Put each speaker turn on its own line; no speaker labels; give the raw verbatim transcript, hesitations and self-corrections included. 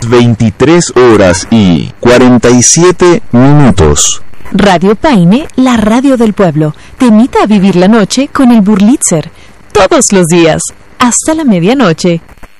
veintitrés horas y cuarenta y siete minutos.
Radio Paine, la radio del pueblo, te invita a vivir la noche con el Burlitzer. Todos los días, hasta la medianoche.